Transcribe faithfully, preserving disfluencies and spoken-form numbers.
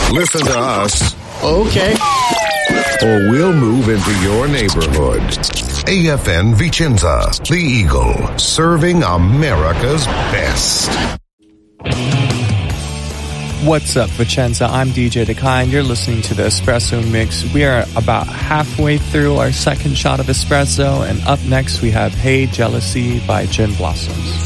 Listen to us. Okay. Or we'll move into your neighborhood. A F N Vicenza, the Eagle, serving America's best. What's up, Vicenza? I'm D J Dekai, and you're listening to the Espresso Mix. We are about halfway through our second shot of espresso, and up next we have Hey Jealousy by Gin Blossoms.